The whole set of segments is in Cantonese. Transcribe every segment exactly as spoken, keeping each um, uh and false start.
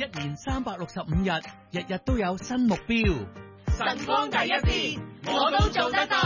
一年三百六十五日，日日都有新目標。 晨光第一線，我都做得到。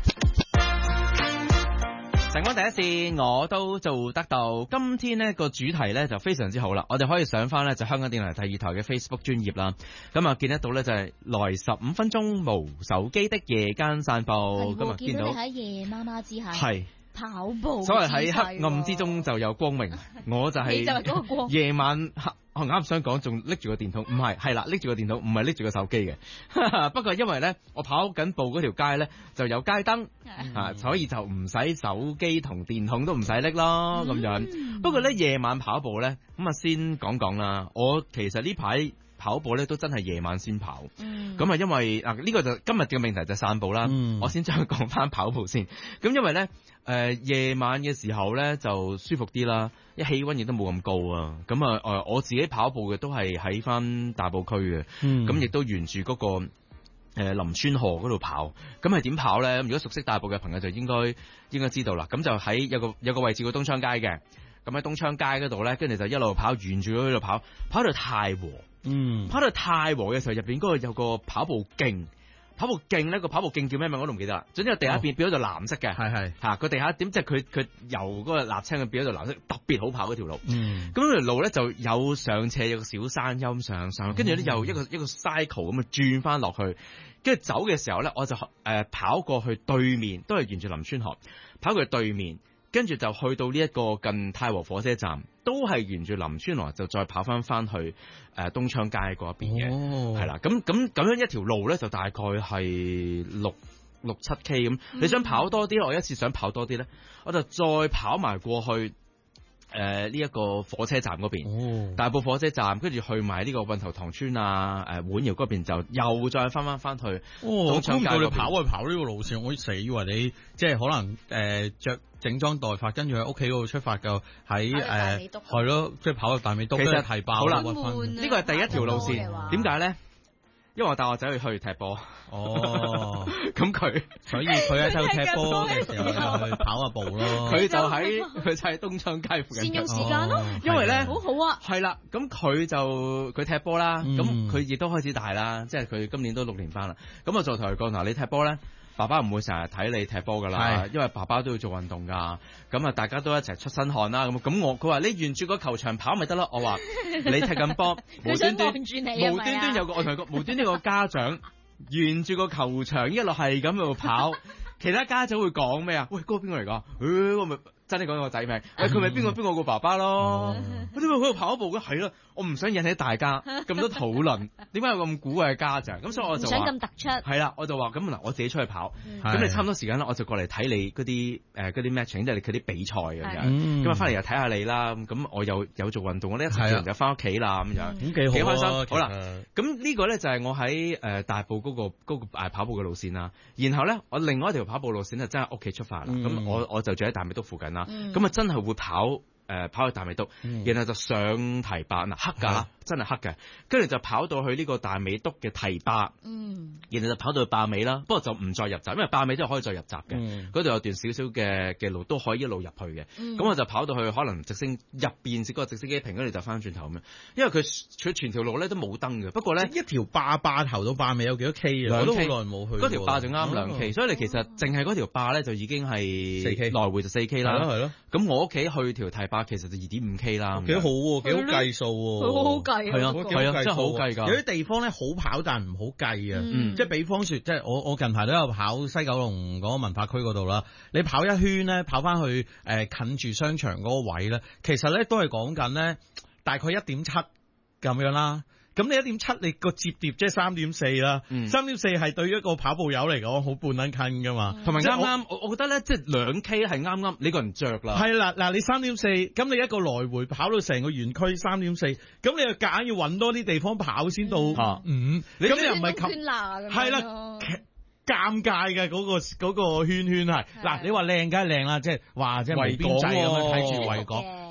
晨光第一線，我都做得到。今天呢個主題呢就非常之好啦，我哋可以上翻呢就香港電台第二台嘅 Facebook 專頁啦。咁啊見得到呢就係來十五分鐘無手機的夜間散步。咁啊見到你喺夜媽媽之下係跑步， 所謂喺黑暗之中就有光明。我就係夜晚黑。我啱想講仲拎住個電筒，唔係，係啦，拎住個電筒，唔係拎住個手機嘅。不過因為咧，我跑緊步嗰條街咧就有街燈啊，所以就唔使手機同電筒都唔使拎咯咁樣。嗯、不過咧夜晚跑步咧，咁啊先講講啦。我其實呢排跑步咧都真係夜晚先跑，咁啊、嗯、因為啊呢、呢個就今日嘅命題就散步啦。嗯、我先將講翻跑步先。咁因為咧。誒、呃，夜晚嘅時候咧就舒服啲啦，一氣溫亦都冇咁高啊。咁啊，誒，我自己跑步嘅都係喺翻大埔區嘅，咁亦、嗯、都沿住嗰、那個誒、呃、林村河嗰度跑。咁係點跑咧？如果熟悉大埔嘅朋友就應該應該知道啦。咁就喺有個有個位置叫東昌街嘅，咁喺東昌街嗰度咧，跟住就一路跑，沿住嗰度跑，跑到太和。嗯，跑到太和嘅時候，入邊嗰個有個跑步徑。跑步徑咧，個跑步徑叫咩名我都唔記得啦。總之個地下變變咗做藍色嘅，係係吓個地下點即係佢佢由嗰個瀝青變咗做藍色，特別好跑嗰條路。嗯，咁條路咧就有上斜，有個小山丘上上，跟住咧又一個一個 cycle 咁啊轉翻落去，跟住走嘅時候咧，我就誒、呃、跑過去對面，都係沿住林村河跑過去對面。跟住就去到呢一個近太和火車站，都係沿住林村河就再跑翻翻去誒、呃、東昌街嗰邊嘅，係啦、哦。咁咁咁樣一條路咧，就大概係六六七 K 咁。嗯、你想跑多啲，我一次想跑多啲咧，我就再跑埋過去。誒呢一個火車站嗰邊，哦、大埔火車站，跟住去埋呢個運頭塘村啊，誒、呃、碗窯嗰邊就又再翻翻翻去。哦，咁唔到你跑去跑呢個路線，我死以為你即係可能誒著整裝待發，跟住喺屋企嗰度出發嘅，喺誒係咯，即係跑到大尾督，其實提爆好啦。呢個係第一條路線，點解咧？因為我帶我仔去去踢波，哦，咁佢所以佢喺度踢波嘅時候就去跑下步咯。佢就喺佢就喺東昌街附近。善用時間咯，因為咧好好啊。係啦，咁佢就佢踢波啦，咁佢亦都開始大啦，即係佢今年都六年班啦。咁我就同佢講嗱，你踢波咧，爸爸唔會成日睇你踢波噶啦，因為爸爸都要做運動噶。咁啊，大家都一齊出身汗啦。咁咁我佢話你沿住個球場跑咪得咯。我話你踢緊波，無端端無端端有個我同佢無端端有個家長沿住個球場一路係咁喺度跑，其他家長會講咩啊？喂，嗰個邊個嚟噶？誒，我咪真係講個仔名。喂，佢咪邊個邊個個爸爸咯？點解佢喺度跑步嘅？係咯，我唔想引起大家咁多討論。點解有咁古怪嘅家長？咁所以我就話唔想咁突出。係啦，我就話咁嗱，我自己出去跑，咁你差唔多時間啦，我就過嚟睇你嗰啲誒嗰啲 matching，即係佢啲比賽咁樣。咁啊，翻嚟又睇下你啦。咁我又有做運動，我呢一食完就翻屋企啦咁樣。咁幾好，幾開心。好啦，咁呢個咧就係我喺誒大埔嗰個嗰個誒跑步嘅路線啦。然後咧，我另外一條跑步路線就真係屋企出發啦。咁我我就住喺大美督附近啦。咁啊，真係會跑。誒、呃，跑去大美督，嗯、然後就上堤壩，嗱黑噶，真係黑嘅，跟住就跑到去呢個大美督嘅堤壩，嗯，然後就跑到去壩尾啦，不過就唔再入閘，因為壩尾都可以再入閘嘅，嗰度、嗯、有段少少嘅嘅路都可以一路入去嘅，咁、嗯、我就跑到去可能直升入邊嗰個直升機坪，跟住就翻轉頭咁樣，因為佢佢全條路咧都冇燈嘅，不過咧一條壩壩頭到壩尾有幾多 K 啊？我都好耐冇去，嗰條壩就啱兩 K，所以你其實淨係嗰條壩咧就已經係四 K 來回就四 K 啦，係咯，咁我屋企去條堤壩其實就二點五 K 啦，幾好喎，幾好計數喎，好好計，係啊，係啊，真係好計㗎。有啲地方咧好跑，但係唔好計啊。嗯，即係比方說，即係我我近排都有跑西九龍嗰個文化區嗰度啦。你跑一圈咧，跑翻去誒近住商場嗰個位咧，其實咧都係講緊咧大概一點七咁樣啦。咁你一點七，你個折疊即係三點四啦。三點四係對於一個跑步友嚟講好半撚近噶嘛。同埋啱啱，我我覺得咧，即係兩 K 係啱啱你個人着啦。係啦，嗱，你三點四，咁你一個來回跑到成個園區三點四，咁你又夾硬要揾多啲地方跑先到五。咁你又唔係吸係啦，尷尬嘅嗰個嗰個圈圈係。嗱，你話靚梗係靚啦，即係話即係圍邊仔咁樣睇住圍角。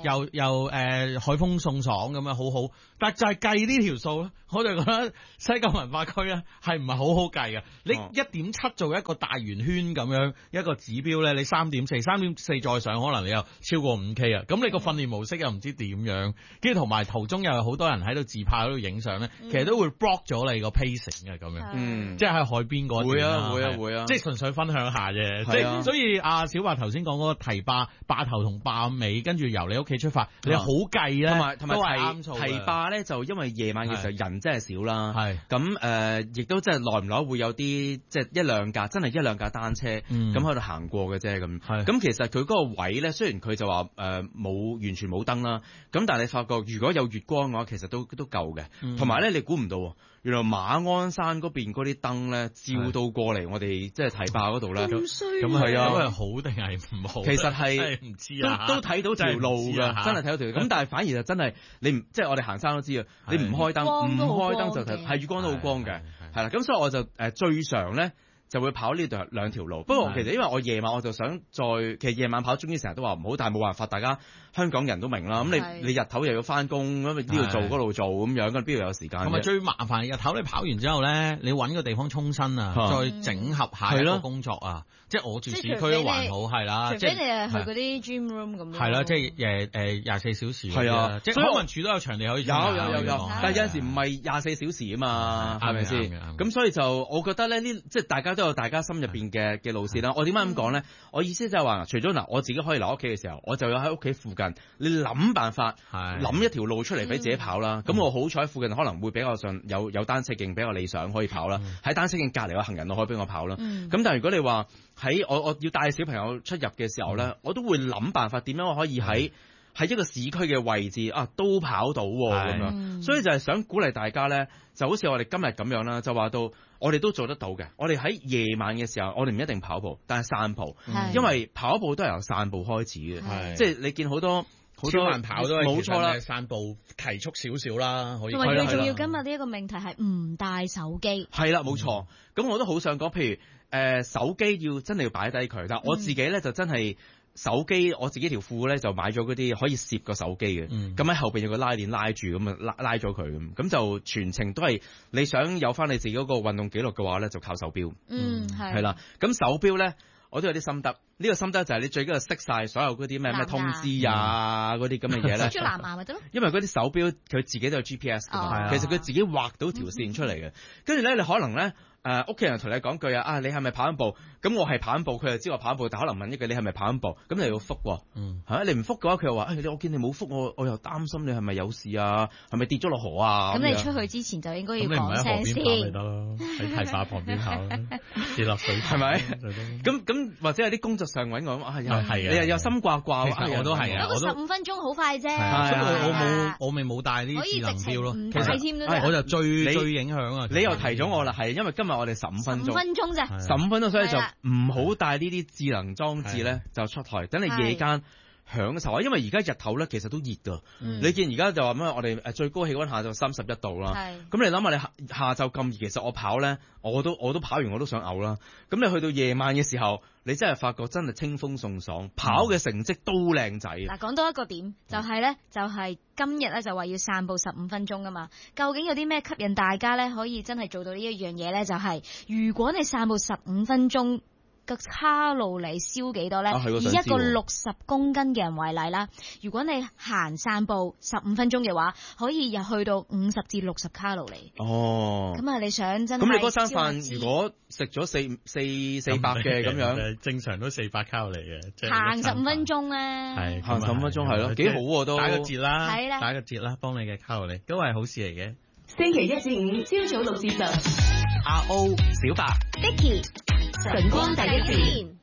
又又誒、呃、海風送爽咁樣好好，但就係計呢條數咧，我就覺得西九文化區咧係唔係好好計嘅。你一點七做一個大圓圈咁樣一個指標咧，你三點四，三點四再上，可能你又超過五 K 啊。咁你個訓練模式又唔知點樣，跟住同埋途中又有好多人喺度自拍喺度影相咧，其實都會 block 咗你個 pacing 嘅咁樣，嗯，即係喺海邊嗰段會啊會啊會啊， 即係純粹分享下啫。即係所以阿小白頭先講嗰個提壩壩頭同壩尾，跟住由你屋企出發，你好計咧， 同埋同埋都係啱數。 提壩咧就因為夜晚嘅時候人真係少啦， 係咁誒，亦都真係耐唔耐會有啲即係一兩架真係一兩架單車咁喺度行過嘅啫咁。咁其實佢嗰個位咧，雖然佢就話誒冇完全冇燈啦，咁但係你發覺如果有月光嘅話，其實都都夠嘅。同埋咧，你估唔到原來馬鞍山嗰邊嗰啲燈咧照到過嚟我哋即係提壩嗰度咧， 咁咁係啊，咁係好定係唔好？ 其實係唔知啊， 都都睇到條路㗎，真係睇到條路。咁但係反而就真係你唔即係我哋行山都知啊，你唔開燈唔開燈就睇係月光都好光嘅，係啦。咁所以我就誒最常咧就會跑呢度兩條路。不過其實因為我夜晚我就想再其實夜晚跑，終於成日都話唔好，但係冇辦法，大家香港人都明啦。咁你你日頭又要翻工，咁呢度做嗰度做咁樣，咁邊度有時間？同埋最麻煩日頭你跑完之後咧，你揾個地方沖身啊，再整合下一個工作啊。即係我住市區都還好，係啦。 除非你係去嗰啲 gym room 咁。係啦，即係誒誒廿四小時。 係啊， 即係康文署都有場地可以。 有有有有，但係有陣時唔係廿四小時啊嘛，係咪先？咁所以就我覺得咧，呢即係大家都有大家心入邊嘅嘅路線啦。我點解咁講咧？我意思就係話，除咗嗱我自己可以留屋企嘅時候，我就有喺屋企附近，你諗辦法，諗一條路出嚟俾自己跑啦。咁我好彩附近可能會比較上有有單車徑比較理想可以跑啦。喺單車徑隔離有行人路可以俾我跑啦。咁但係如果你話喺我我要帶小朋友出入嘅時候咧，我都會諗辦法點樣我可以喺喺一個市區嘅位置啊都跑到咁樣。所以就係想鼓勵大家咧，就好似我哋今日咁樣啦，就話到我哋都做得到嘅。我哋喺夜晚嘅時候，我哋唔一定跑步，但係散步，因為跑步都係由散步開始嘅。即係你見好多好多慢跑都係冇錯啦， 散步提速少少啦，可以。 同埋最重要今日呢一個命題係唔帶手機。 係啦，冇錯。咁我都好想講，譬如。誒、呃、手機要真係要擺低佢，但我自己咧就真係手機，我自己條褲咧就買咗嗰啲可以攝個手機嘅，咁喺、嗯、後邊有個拉鏈拉住，咁啊拉拉咗佢咁，咁就全程都係你想有翻你自己嗰個運動記錄嘅話咧，就靠手錶。嗯，係。係啦，咁手錶咧，我都有啲心得。呢、呢個心得就係你最緊要識晒所有嗰啲咩咩通知啊嗰啲咁嘅嘢咧。 專欄咪得咯。因為嗰啲手錶佢自己都有 G P S 㗎嘛，哦、其實佢自己畫到條線出嚟嘅。跟住咧，你可能咧。誒屋企人同你講句啊，啊你係咪跑緊步？咁我係跑緊步，佢就知我跑緊步，但可能問一句你係咪跑緊步？咁你要覆喎，嗯，係啊，你唔覆嘅話，佢又話誒，我見你冇覆我，我又擔心你係咪有事啊？係咪跌咗落河啊？ 咁你出去之前就應該要講聲先。咁你唔喺河邊跑咪得咯，喺堤壩旁邊跑，跌落水係咪？咁咁或者有啲工作上揾我啊，係啊，你又有心掛掛， 我都係啊， 我都十五分鐘好快啫。 我冇我咪冇帶啲智能錶咯，其實我就最最影響啊。 你又提咗我啦，係因為今日我哋十五分鐘， 十五分鐘啫， 十五分鐘，所以就唔好帶呢啲智能裝置咧，就出台，等你夜間享受啊！因為而家日頭咧，其實都熱噶。你見而家就話咩？我哋誒最高氣溫下晝三十一度啦。咁你諗下，你下下晝咁熱，其實我跑咧，我都我都跑完我都想嘔啦。咁你去到夜晚嘅時候，你真係發覺真係清風送爽，跑嘅成績都靚仔。嗱， 講多一個點，就係咧，就係今日咧就話要散步十五分鐘啊嘛。究竟有啲咩吸引大家咧，可以真係做到呢一樣嘢咧？就係如果你散步十五分鐘，個卡路里燒幾多咧？啊、以一個六十公斤嘅人為例啦，如果你行散步十五分鐘嘅話，可以入去到五十至六十卡路里。哦，咁啊，你想真係？ 咁你嗰餐飯如果食咗四四四百嘅咁樣， 正常都四百卡路里嘅。 行十五分鐘咧， 係行十五分鐘係咯，幾好喎都。 打個折啦， 係啦， 打個折啦，幫你嘅卡路里都係好事嚟嘅。 星期一至五朝早六至十， 阿 O 小白 Dicky 晨光第一線。